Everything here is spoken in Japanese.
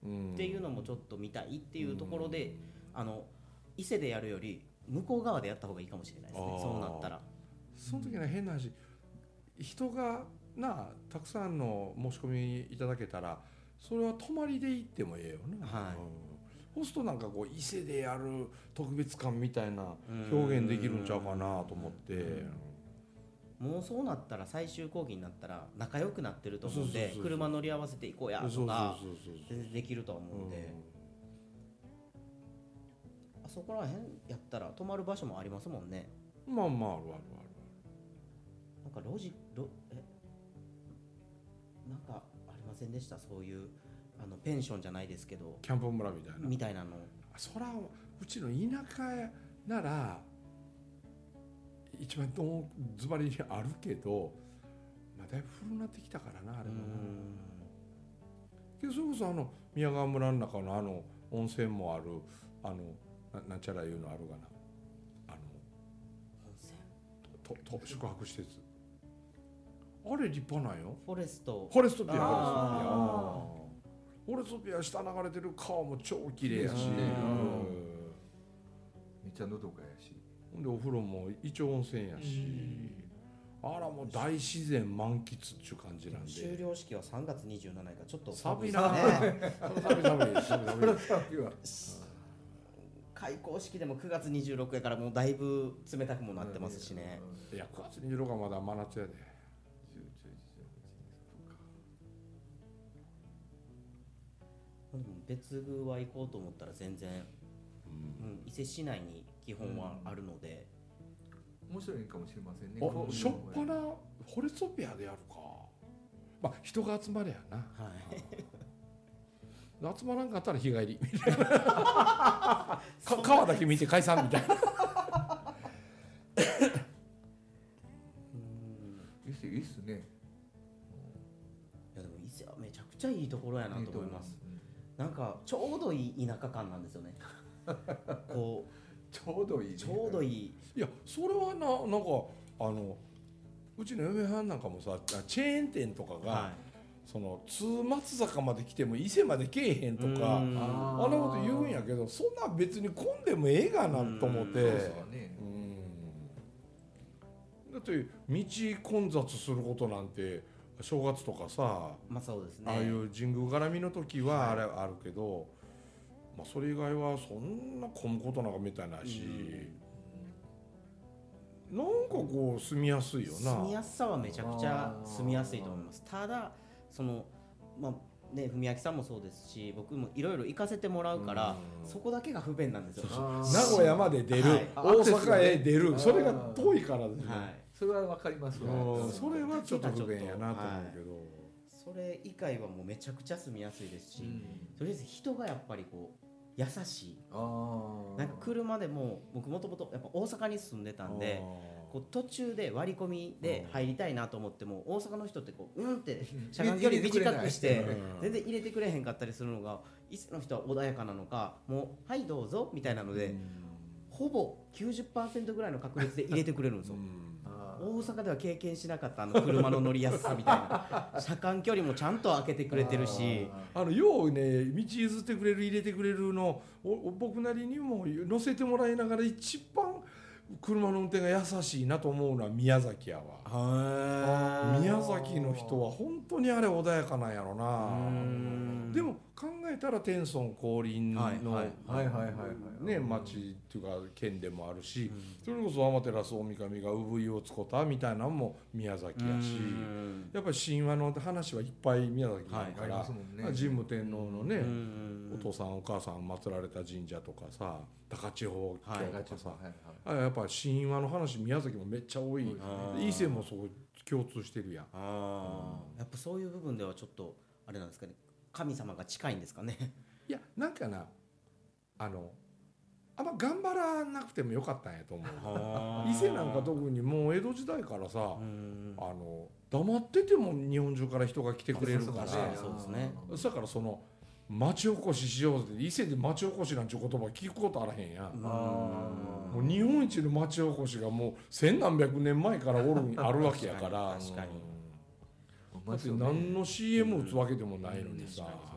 っていうのもちょっと見たいっていうところで、伊勢でやるより向こう側でやった方がいいかもしれないですね。そうなったらその時は変な話、人がたくさんの申し込みいただけたらそれは泊まりで行ってもええよな、そうするとなんかこう伊勢でやる特別感みたいな表現できるんちゃうかなと思って、 もうそうなったら最終講義になったら仲良くなってると思うんで、車乗り合わせて行こうやとか全然できると思うんで、あそこら辺やったら泊まる場所もありますもんね。 まあまああるあるある。 なんかなんかありませんでした？そういうペンションじゃないですけどキャンプ村みたいなの。 そらうちの田舎なら一番ズバリにあるけど、だいぶ古くなってきたからなあれもな。けどそれこそ宮川村の中の温泉もあるなんちゃらいうのあるがな、温泉宿泊施設、あれ立派なんよ。 フォレストピア、フォレストピア下流れてる川も超綺麗やし、 めっちゃのどかやし、 でお風呂も一応温泉やし、あらもう大自然満喫っていう感じなんで。 終了式は3月27日かちょっと寒いな。 開校式でも9月26やからもうだいぶ冷たくもなってますしね。 いや9月26はまだ真夏やで。 別宮は行こうと思ったら全然、伊勢市内に基本はあるので、 面白いかもしれませんね。 しょっぱなフォレストピアでやるか。まあ人が集まれやな、集まらんかったら日帰りみたいな川だけ見て解散みたいな。 いいっすね。 いやでも伊勢はめちゃくちゃいいところやなと思います。なんかちょうどいい田舎感なんですよね。こうちょうどいい、 ちょうどいい。 いやそれはなんかうちの嫁はんなんかもさ、チェーン店とかが、その津松坂まで来ても伊勢まで来えへんとかあんなこと言うんやけど、そんな別に混んでもええがなと思って。だって道混雑することなんて正月とかさ、 そうですね、 ああいう神宮絡みの時はあれあるけど、それ以外はそんな混むことなんかみたいなし、なんかこう住みやすいよな。 住みやすさはめちゃくちゃ住みやすいと思います。ただ文明さんもそうですし、僕もいろいろ行かせてもらうから、そこだけが不便なんですよ。 名古屋まで出る、大阪へ出る、それが遠いからですね。 それは分かりますよ。 それはちょっと不便やなと思うけど、 それ以外はもうめちゃくちゃ住みやすいですし、とりあえず人がやっぱりこう優しい。なんか車でも僕もともとやっぱ大阪に住んでたんで、こう途中で割り込みで入りたいなと思っても、大阪の人ってこうって車間距離短くして全然入れてくれへんかったりするのが、伊勢の人は穏やかなのか、もうはいどうぞみたいなので、ほぼ 90% ぐらいの確率で入れてくれるんですよ。大阪では経験しなかった車の乗りやすさみたいな、車間距離もちゃんと開けてくれてるし、 ようね道譲ってくれる入れてくれるの僕なりにも乗せてもらいながら一番車の運転が優しいなと思うのは宮崎やわ。宮崎の人は本当にあれ穏やかなんやろな。でも考えたら天孫降臨の町っていうか県でもあるし、それこそ天照大神が産湯をつこたみたいなのも宮崎やし、やっぱり神話の話はいっぱい宮崎にあるから、神武天皇のねお父さんお母さん祀られた神社とかさ、高千穂峡とかさ、やっぱ神話の話宮崎もめっちゃ多い。伊勢もそう共通してるやん。 やっぱそういう部分ではちょっとあれなんですかね、神様が近いんですかね。 いやなんかな、あんま頑張らなくてもよかったんやと思う。伊勢なんか特にもう江戸時代からさ、黙ってても日本中から人が来てくれるから、 そうですね。 だからその町おこししようって、伊勢で町おこしなんていう言葉聞くことあらへんやん。もう日本一の町おこしがもう千何百年前からあるわけやから。 確かにだって何の CM 打つわけでもないのにさ。